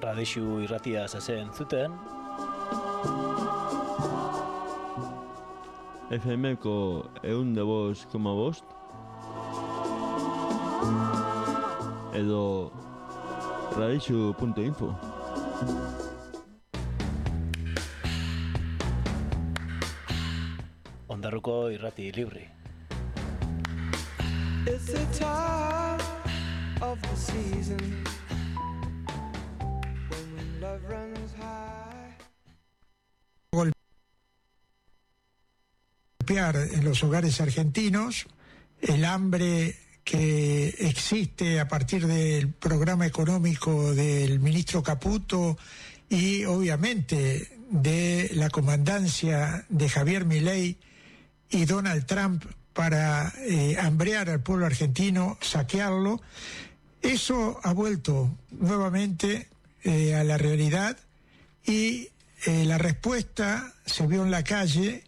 Radixu irratia zazen zuten. FM-ko 105,5 edo radixu.info. Ondarruko irrati libre. It's the time of the season when love runs high. Golpear en los hogares argentinos el hambre que existe a partir del programa económico del ministro Caputo y obviamente de la comandancia de Javier Milei y Donald Trump para hambrear al pueblo argentino, saquearlo. Eso ha vuelto nuevamente a la realidad y la respuesta se vio en la calle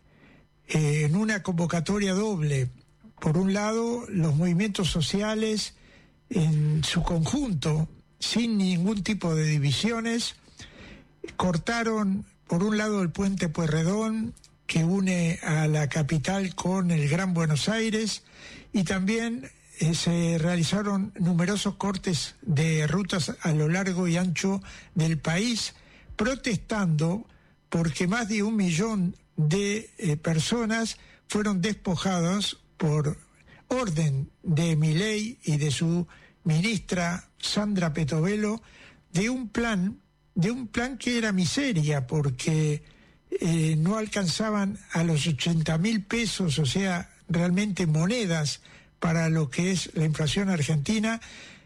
en una convocatoria doble. Por un lado, los movimientos sociales en su conjunto, sin ningún tipo de divisiones, cortaron por un lado el puente Pueyrredón, que une a la capital con el Gran Buenos Aires, y también se realizaron numerosos cortes de rutas a lo largo y ancho del país, protestando porque más de 1 millón de personas fueron despojadas por orden de Milei y de su ministra Sandra Petovelo de un plan que era miseria, porque no alcanzaban a los 80.000 pesos, o sea, realmente monedas para lo que es la inflación argentina,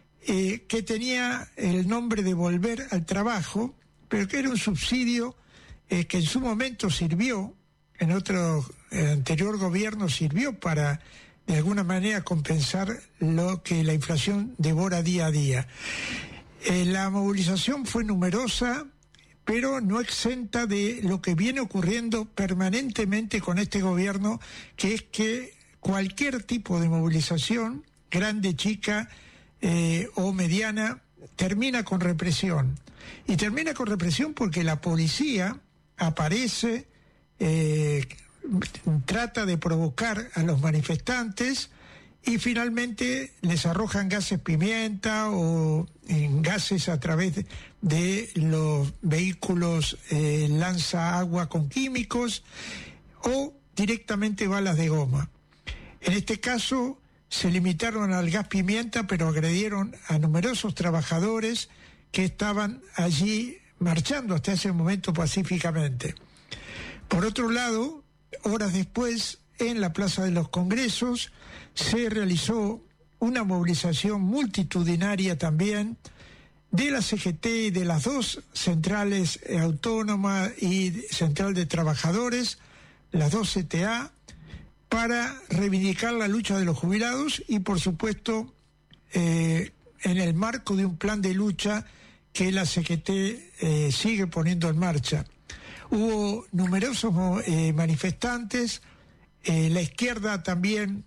que tenía el nombre de volver al trabajo, pero que era un subsidio que en su momento sirvió, en otro anterior gobierno sirvió para de alguna manera compensar lo que la inflación devora día a día. La movilización fue numerosa, pero no exenta de lo que viene ocurriendo permanentemente con este gobierno, que es que cualquier tipo de movilización, grande, chica o mediana, termina con represión. Y termina con represión porque la policía aparece, trata de provocar a los manifestantes y finalmente les arrojan gases pimienta o gases a través de los vehículos lanza agua con químicos o directamente balas de goma. En este caso se limitaron al gas pimienta, pero agredieron a numerosos trabajadores que estaban allí marchando hasta ese momento pacíficamente. Por otro lado, horas después, en la Plaza de los Congresos, se realizó una movilización multitudinaria también de la CGT y de las dos centrales autónomas y central de trabajadores, las dos CTA, para reivindicar la lucha de los jubilados y, por supuesto, en el marco de un plan de lucha que la CGT sigue poniendo en marcha. Hubo numerosos manifestantes, la izquierda también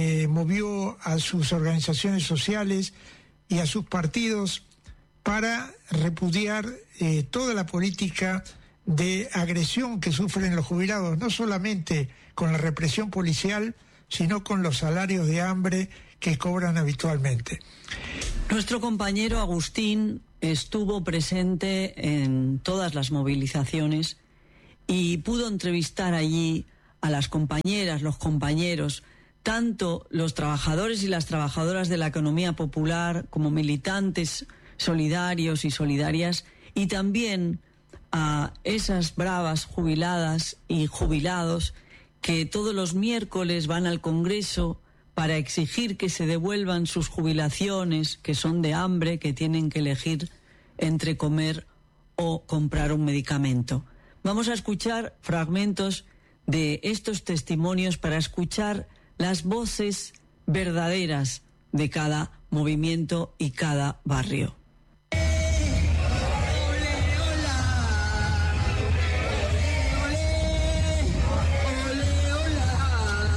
movió a sus organizaciones sociales y a sus partidos para repudiar toda la política de agresión que sufren los jubilados, no solamente con la represión policial, sino con los salarios de hambre que cobran habitualmente. Nuestro compañero Agustín estuvo presente en todas las movilizaciones y pudo entrevistar allí a las compañeras, los compañeros, tanto los trabajadores y las trabajadoras de la economía popular como militantes solidarios y solidarias, y también a esas bravas jubiladas y jubilados que todos los miércoles van al Congreso para exigir que se devuelvan sus jubilaciones, que son de hambre, que tienen que elegir entre comer o comprar un medicamento. Vamos a escuchar fragmentos de estos testimonios para escuchar las voces verdaderas de cada movimiento y cada barrio.